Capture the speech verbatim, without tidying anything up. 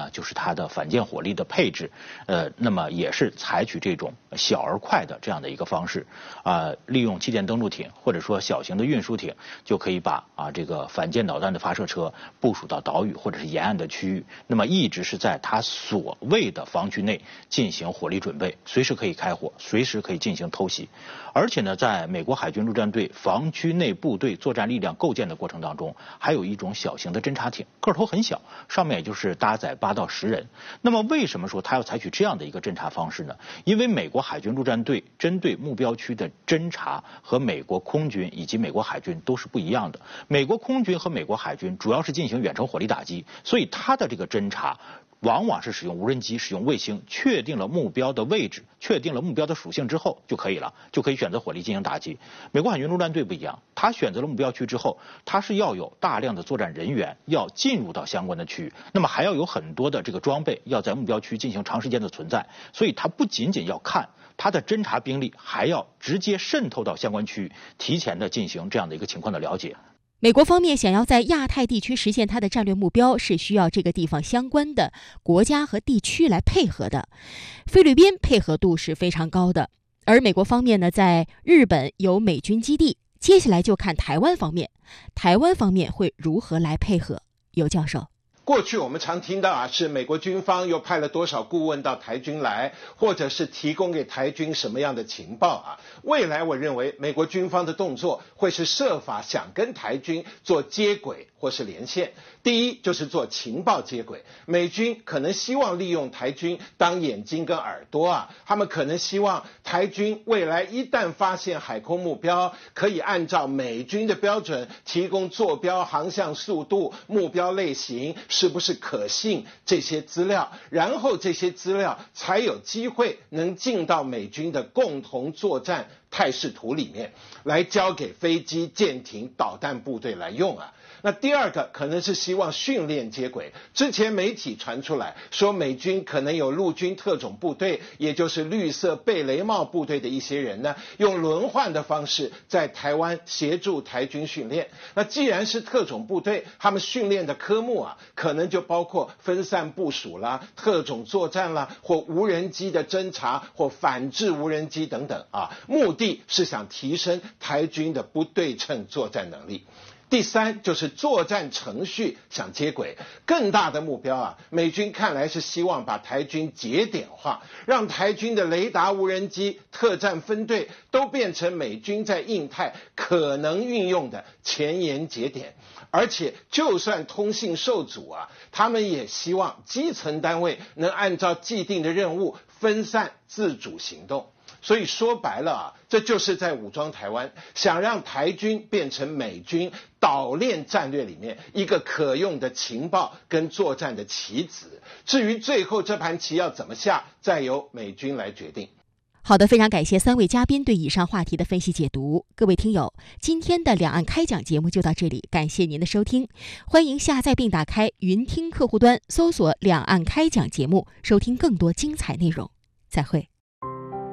就是它的反舰火力的配置，呃，那么也是采取这种小而快的这样的一个方式，啊、呃，利用气垫登陆艇或者说小型的运输艇，就可以把啊这个反舰导弹的发射车部署到岛屿或者是沿岸的区域，那么一直是在它所谓的防区内进行火力准备，随时可以开火，随时可以进行偷袭。而且呢，在美国海军陆战队防区内部队作战力量构建的过程当中，还有一种小型的侦察艇，个头很小，上面也就是搭载八到十人。那么为什么说它要采取这样的一个侦察方式呢？因为美国海军陆战队针对目标区的侦察和美国空军以及美国海军都是不一样的。美国空军和美国海军主要是进行远程火力打击，所以它的这个侦察往往是使用无人机、使用卫星，确定了目标的位置，确定了目标的属性之后就可以了，就可以选择火力进行打击。美国海军陆战队不一样，他选择了目标区之后，他是要有大量的作战人员要进入到相关的区域，那么还要有很多的这个装备要在目标区进行长时间的存在，所以他不仅仅要看他的侦察兵力，还要直接渗透到相关区域，提前的进行这样的一个情况的了解。 美国方面想要在亚太地区实现它的战略目标，是需要这个地方相关的国家和地区来配合的。菲律宾配合度是非常高的，而美国方面呢，在日本有美军基地，接下来就看台湾方面，台湾方面会如何来配合。尤教授。 过去我们常听到啊，是美国军方又派了多少顾问到台军来，或者是提供给台军什么样的情报啊？未来我认为美国军方的动作会是设法想跟台军做接轨或是连线。第一就是做情报接轨，美军可能希望利用台军当眼睛跟耳朵啊，他们可能希望台军未来一旦发现海空目标，可以按照美军的标准提供坐标、航向速度、目标类型是不是可信这些资料，然后这些资料才有机会能进到美军的共同作战态势图里面，来交给飞机、舰艇、导弹部队来用啊。那第二个可能是希望训练接轨，之前媒体传出来说美军可能有陆军特种部队，也就是绿色贝雷帽部队的一些人呢，用轮换的方式在台湾协助台军训练。那既然是特种部队，他们训练的科目啊，可能就包括分散部署啦、特种作战啦，或无人机的侦察或反制无人机等等啊，目的是想提升台军的不对称作战能力。第三就是作战程序想接轨，更大的目标啊，美军看来是希望把台军节点化，让台军的雷达无人机、特战分队都变成美军在印太可能运用的前沿节点。而且就算通信受阻啊，他们也希望基层单位能按照既定的任务分散自主行动。所以说白了啊，这就是在武装台湾，想让台军变成美军岛链战略里面一个可用的情报跟作战的棋子。至于最后这盘棋要怎么下，再由美军来决定。 好的，非常感谢三位嘉宾对以上话题的分析解读。各位听友，今天的两岸开讲节目就到这里，感谢您的收听。欢迎下载并打开云听客户端，搜索两岸开讲节目，收听更多精彩内容。再会。